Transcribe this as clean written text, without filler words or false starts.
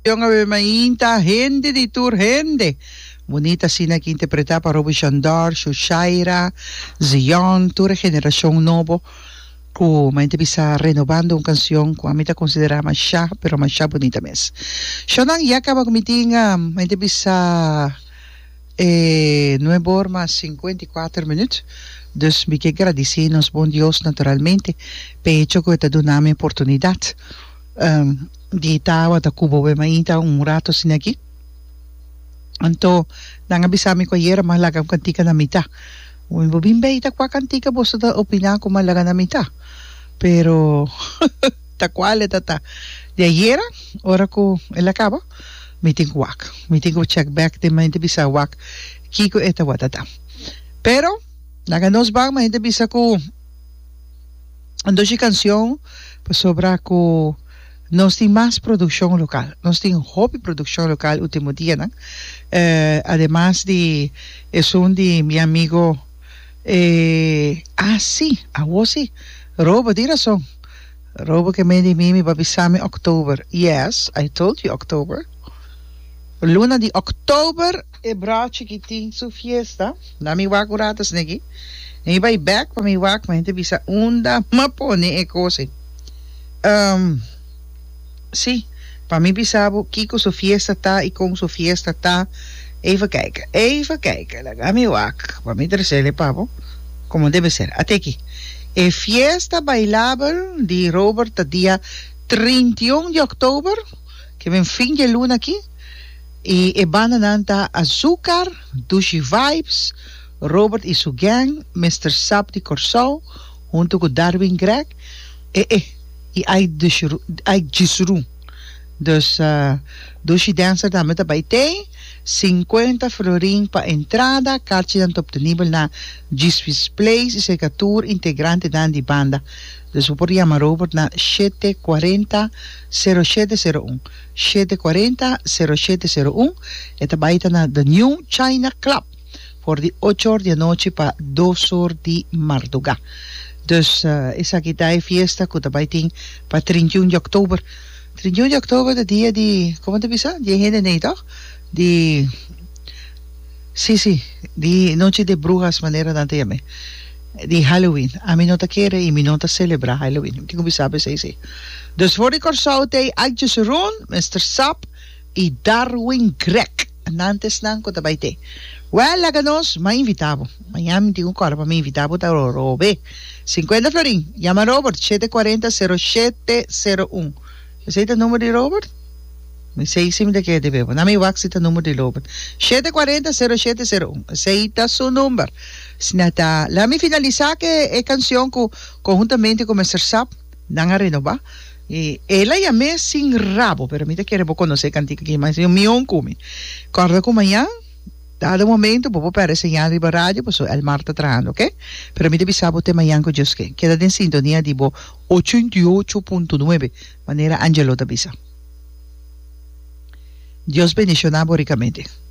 Jonga be mainta gente di tour gente. Bonita sina que interpretar para Robi Chandar, Shushaira, Zion, toda generación novo. Que mainte bisa renovando uma canção que a mim está considerada mais chá, pero mais chá bonita mesmo. Shonang ya acaba com mitinga, mainte bisa 9:54 minutos. Dus me que agradecer nos bom Deus naturalmente, pecho que te dá uma oportunidade de estar da Cuba be mainta rato sin aqui. Anto nang abisami ko yera mahalagang kantika na mita. Uy, bobimbe ita kwa kantika boso da opina ko mahalaga na mita. Pero ta kwale tata. De yera ora ko el acaba meeting wak. Meeting ko check back de mainte bisa wak kiko eta watata. Pero naga nos bang mainte bisa ko ando si canción pues sobra ko nós tem mais produção local, nós tem hobby produção local último dia, né? Además de isso de meu amigo sim, sim, Robo de razão, Robo que me mimi babisame October, yes, I told you October, luna de October bra chiquitinho su fiesta, na mi wak uratas negi, e vai back pa mi wak, mas bisa unda mapone coisa. Sim, para mim bisabo, Kiko sua fiesta tá e com sua fiesta tá. Even kijken. Laga mi wak. Para mim terceiro pavo, como deve ser. Até aqui. A fiesta bailável de Robert dia 31 de outubro, que vem fim de luna aqui. E banananta Azúcar, Dushi Vibes, Robert e sua gang, Mr. Sap de Corsol, junto com Darwin Greg. E ai Gisru. Dus Dushi Dancer também também tem 50 florin para entrada, kaartje dan op de nível na Giswis Place, is een tour integrante dan die banda. Dus we podemos llamar Robert na 740-0701. 740-0701. Eta baita na The New China Club. Voor die 8 uur de noche para 2 uur de madrugada. Dus esa kita fiesta que também tem para 31 de outubro. 31 de outubro é dia de, como te bisa? Dia hende nem toch? De de noche de brujas maneira dan te llame. De Halloween. A mim não te quer e mim não te celebrar Halloween. Como sabe sei. Dus voor die corsaute Aitjes Ron, Mr. Sap e Darwin Greg. Nantes nan ko também te. Well, laganos, ma invitavo. Miami di un corpo, ma invitavo da robe. 50 florin. Llama Robert, 740-0701. Is het nummer di Robert? Mi sei sim de que devevo. Na mi wax het nummer di Robert. 740-0701. Seita su number. Sinata, la mi finalizar que e canción conjuntamente con Mr. Sap, nanga renova. E ela llamé sin rabo, pero mi te quiere conocer cantica que mais eu me oncumi. Corda com manhã. Dado momento, vou para señal de rádio, pues el Marta trajando, ¿ok? Pero mi te bisabo te mañana con Joske. Queda en sintonía de 88.9, manera Angelo te bisa. Dios bendicionado ricamente.